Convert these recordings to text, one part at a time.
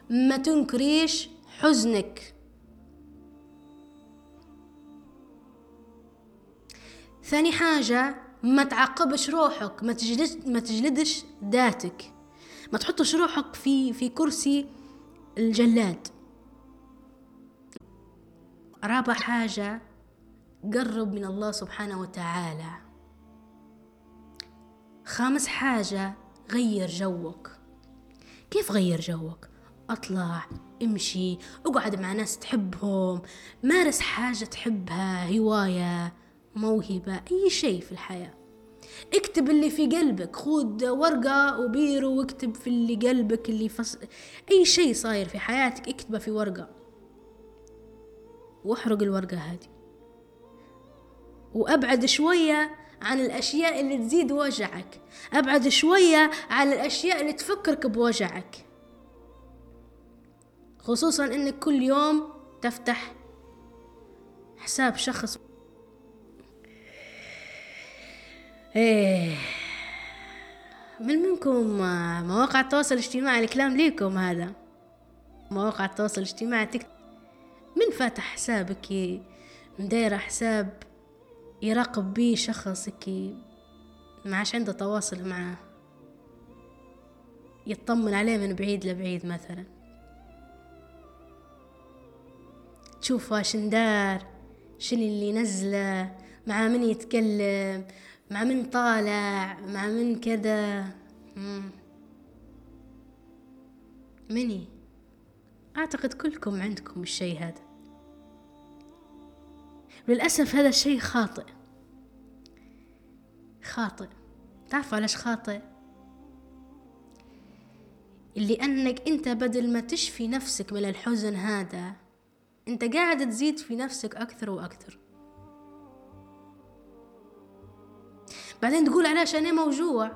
ما تنكريش حزنك. ثاني حاجة، ما تعاقبش روحك، ما تجلدش ذاتك، ما تحطش روحك في كرسي الجلاد. رابع حاجة، قرب من الله سبحانه وتعالى. خامس حاجة، غير جوك. كيف غير جوك؟ اطلع، امشي، اقعد مع ناس تحبهم، مارس حاجة تحبها، هواية، موهبة، اي شيء في الحياة. اكتب اللي في قلبك، خود ورقة وبيرو واكتب في اللي قلبك، اي شيء صاير في حياتك اكتبه في ورقة، واحرق الورقة هذه، وابعد شوية عن الاشياء اللي تزيد وجعك، ابعد شوية عن الاشياء اللي تفكرك بوجعك، خصوصا انك كل يوم تفتح حساب شخص. منكم مواقع التواصل الاجتماعي، الكلام ليكم هذا. مواقع التواصل الاجتماعي من فاتح حسابك مدايرة حساب يراقب بيه شخصك ما عاش عنده تواصل معه، يطمن عليه من بعيد لبعيد، مثلا تشوف واش ندار، شنو اللي نزله، مع من يتكلم، مع من طالع، مع من كذا. مني أعتقد كلكم عندكم الشيء هذا. للأسف هذا الشيء خاطئ. تعرف علاش خاطئ؟ اللي أنك أنت بدل ما تشفي نفسك من الحزن هذا، أنت قاعد تزيد في نفسك أكثر وأكثر. بعدين تقول علاش أنا موجوع.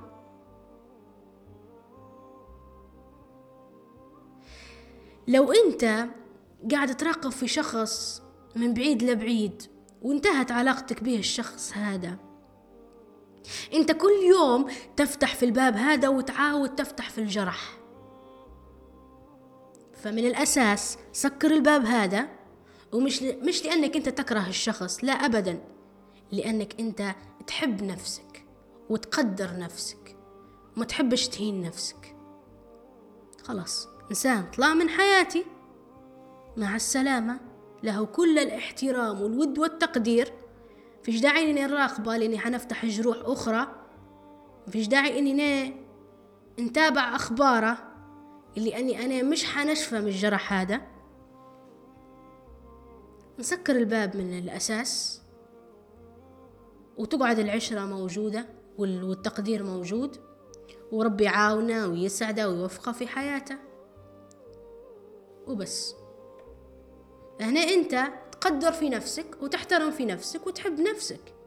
لو أنت قاعد تراقب في شخص من بعيد لبعيد وانتهت علاقتك به الشخص هذا، أنت كل يوم تفتح في الباب هذا وتعاود تفتح في الجرح. فمن الأساس سكر الباب هذا، ومش لأنك أنت تكره الشخص، لا أبدا، لأنك أنت تحب نفسك وتقدر نفسك وما تحبش تهين نفسك. خلاص، إنسان طلع من حياتي، مع السلامة، له كل الاحترام والود والتقدير، فيش داعي إني نراقبه لأني حنفتح جروح أخرى، فيش داعي إني نتابع أخباره اللي أنا مش حنشفى من الجرح هذا. نسكر الباب من الأساس، وتقعد العشرة موجودة والتقدير موجود، وربي يعاونه ويسعده ويوفقه في حياته، وبس. هنا أنت تقدر في نفسك وتحترم في نفسك وتحب نفسك.